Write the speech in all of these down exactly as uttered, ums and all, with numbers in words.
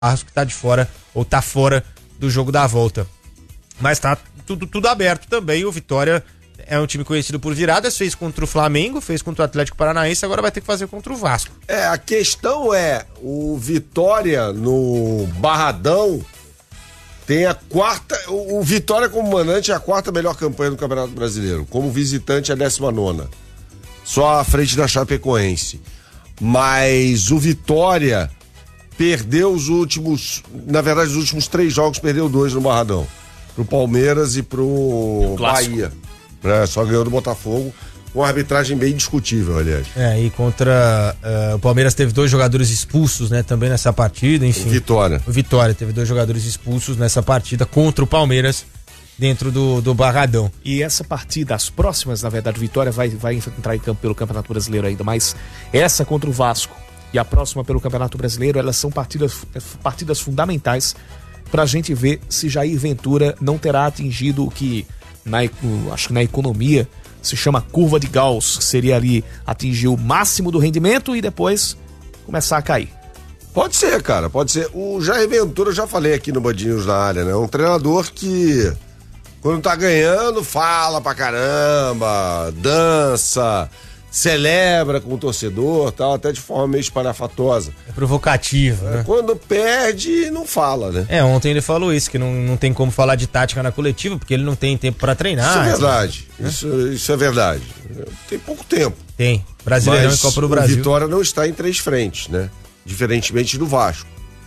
Vasco que tá de fora, ou tá fora do jogo da volta. Mas tá tudo, tudo aberto também. O Vitória é um time conhecido por viradas, fez contra o Flamengo, fez contra o Atlético Paranaense, agora vai ter que fazer contra o Vasco. É, a questão é, o Vitória no Barradão tem a quarta, o, o Vitória como mandante é a quarta melhor campanha do Campeonato Brasileiro, como visitante é a décima nona, só à frente da Chapecoense. Mas o Vitória perdeu os últimos, na verdade os últimos três jogos perdeu dois no Barradão, pro Palmeiras e pro Bahia. É, só ganhou do Botafogo, com arbitragem bem discutível, aliás. É, e contra uh, o Palmeiras teve dois jogadores expulsos, né, também nessa partida, enfim. O Vitória. O Vitória teve dois jogadores expulsos nessa partida contra o Palmeiras, dentro do, do Barradão. E essa partida, as próximas, na verdade, o Vitória vai, vai entrar em campo pelo Campeonato Brasileiro ainda, mas essa contra o Vasco e a próxima pelo Campeonato Brasileiro, elas são partidas, partidas fundamentais pra gente ver se Jair Ventura não terá atingido o que... Na, acho que na economia se chama curva de Gauss, que seria ali atingir o máximo do rendimento e depois começar a cair. Pode ser, cara, pode ser. O Jair Ventura, eu já falei aqui no Bandinhos na área, né? Um treinador que quando tá ganhando fala pra caramba, dança, celebra com o torcedor, tal, até de forma meio espalhafatosa. É provocativo, é, né? Quando perde, não fala, né? É, ontem ele falou isso, que não, não tem como falar de tática na coletiva, porque ele não tem tempo pra treinar. Isso é verdade, assim, isso, né? isso é verdade. Tem pouco tempo. Tem, Brasileirão Mas e Copa do o Brasil. Vitória não está em três frentes, né? Diferentemente do Vasco.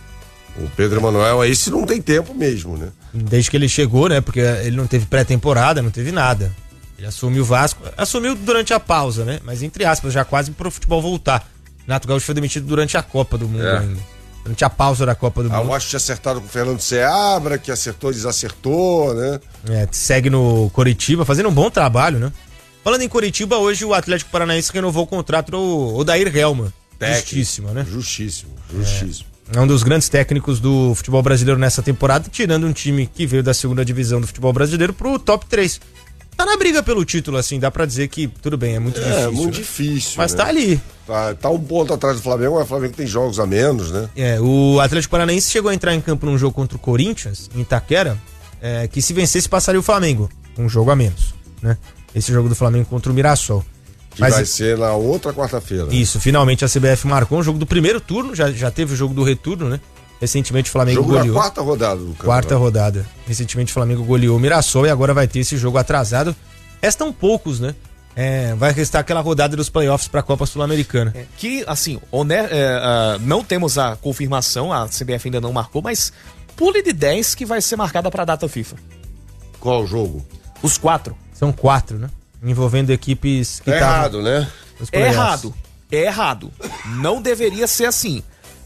O Pedro Emanuel, esse não tem tempo mesmo, né? Desde que ele chegou, né? Porque ele não teve pré-temporada, não teve nada. Ele assumiu o Vasco, assumiu durante a pausa, né? Mas entre aspas, já quase pro futebol voltar. Renato Gaúcho foi demitido durante a Copa do Mundo é. ainda. Durante a pausa da Copa do ah, Mundo. Eu acho que tinha acertado com o Fernando Seabra, que acertou, desacertou, né? É, segue no Coritiba, fazendo um bom trabalho, né? Falando em Coritiba, hoje o Atlético Paranaense renovou o contrato do Odair Helman. Justíssimo, né? Justíssimo, justíssimo. É, é um dos grandes técnicos do futebol brasileiro nessa temporada, tirando um time que veio da segunda divisão do futebol brasileiro pro top três. Tá na briga pelo título, assim, dá pra dizer que, tudo bem, é muito é, difícil. É, muito né? difícil. Mas né? tá ali. Tá, tá um ponto atrás do Flamengo, mas o Flamengo tem jogos a menos, né? É, o Atlético Paranaense chegou a entrar em campo num jogo contra o Corinthians, em Itaquera, é, que se vencesse passaria o Flamengo, um jogo a menos, né? Esse jogo do Flamengo contra o Mirassol. Que mas, vai ser na outra quarta-feira. Isso, finalmente a C B F marcou um jogo do primeiro turno, já, já teve o jogo do retorno, né? Recentemente o Flamengo jogo goleou. da quarta rodada do campeonato. Quarta rodada. Recentemente o Flamengo goleou o Mirassol e agora vai ter esse jogo atrasado. Restam poucos, né? É, vai restar aquela rodada dos playoffs para a Copa Sul-Americana. É, que, assim, honer, é, uh, não temos a confirmação, a C B F ainda não marcou, mas pule de dez que vai ser marcada para a data FIFA. Qual o jogo? Os quatro. São quatro, né? Envolvendo equipes que é tavam... errado, né? É errado. É errado. Não deveria ser assim.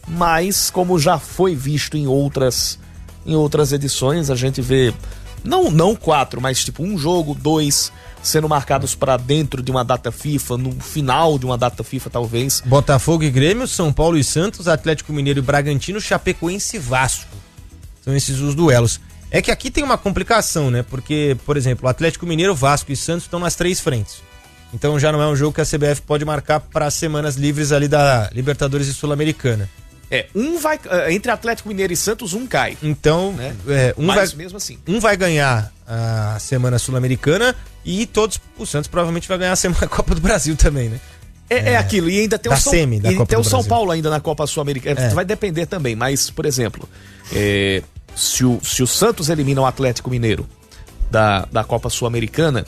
Mas, como já foi visto em outras, em outras edições, a gente vê... Não, não quatro, mas tipo um jogo, dois... sendo marcados para dentro de uma data FIFA, no final de uma data FIFA, talvez. Botafogo e Grêmio, São Paulo e Santos, Atlético Mineiro e Bragantino, Chapecoense e Vasco. São esses os duelos. É que aqui tem uma complicação, né? Porque, por exemplo, Atlético Mineiro, Vasco e Santos estão nas três frentes. Então já não é um jogo que a C B F pode marcar para as semanas livres ali da Libertadores e Sul-Americana. É, um vai... Entre Atlético Mineiro e Santos, um cai. Então, né? é, um, Mas vai, mesmo assim. um vai ganhar a semana sul-americana e todos, o Santos provavelmente vai ganhar a semana Copa do Brasil também, né? É, é, é aquilo, e ainda tem o São, semi da e Copa tem do o São Brasil. Paulo ainda na Copa Sul-Americana. É. Vai depender também, mas, por exemplo, é, se, o, se o Santos elimina o Atlético Mineiro da, da Copa Sul-Americana,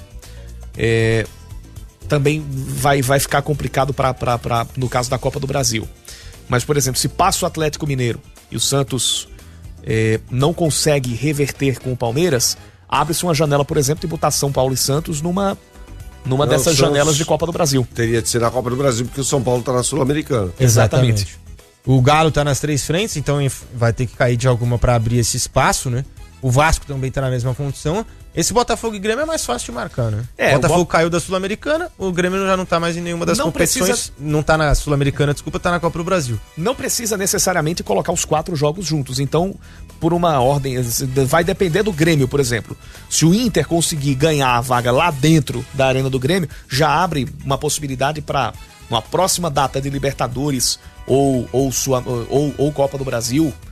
é, também vai, vai ficar complicado pra, pra, pra, no caso da Copa do Brasil. Mas, por exemplo, se passa o Atlético Mineiro e o Santos é, não consegue reverter com o Palmeiras, abre-se uma janela, por exemplo, de botar São Paulo e Santos numa, numa não, dessas janelas de Copa do Brasil. Teria de ser na Copa do Brasil, porque o São Paulo tá na Sul-Americana. Exatamente. Exatamente. O Galo tá nas três frentes, então vai ter que cair de alguma para abrir esse espaço, né? O Vasco também tá na mesma condição. Esse Botafogo e Grêmio é mais fácil de marcar, né? É, o Botafogo o Bo... caiu da Sul-Americana, o Grêmio já não tá mais em nenhuma das não competições. Precisa... Não tá na Sul-Americana, desculpa, tá na Copa do Brasil. Não precisa necessariamente colocar os quatro jogos juntos. Então, por uma ordem, vai depender do Grêmio, por exemplo. Se o Inter conseguir ganhar a vaga lá dentro da Arena do Grêmio, já abre uma possibilidade para uma próxima data de Libertadores ou, ou, sua, ou, ou Copa do Brasil,